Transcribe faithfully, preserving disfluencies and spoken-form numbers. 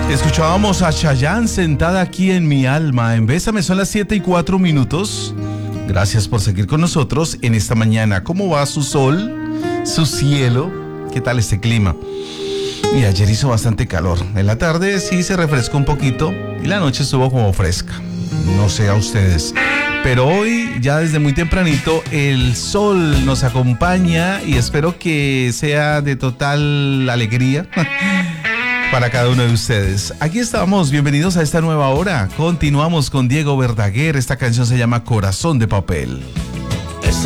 Escuchábamos a Chayanne, Sentada aquí en mi alma. En Bésame son las siete y cuatro minutos. Gracias por seguir con nosotros en esta mañana. ¿Cómo va su sol, su cielo? ¿Qué tal este clima? Y ayer hizo bastante calor. En la tarde sí se refrescó un poquito y la noche estuvo como fresca. No sé a ustedes. Pero hoy, ya desde muy tempranito, el sol nos acompaña y espero que sea de total alegría para cada uno de ustedes. Aquí estamos, bienvenidos a esta nueva hora. Continuamos con Diego Verdaguer. Esta canción se llama Corazón de Papel.